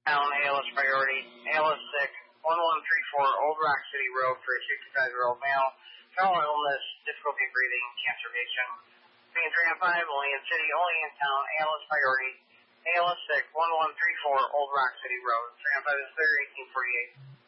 Town, ALS priority, ALS sick, 1134 Old Rock City Road for a 65-year-old male. Terminal illness, difficulty breathing, cancer patient. Being 3 and 5, only in city, only in town, ALS priority, ALS sick, 1134 Old Rock City Road. 3 and 5 is clear, 1848.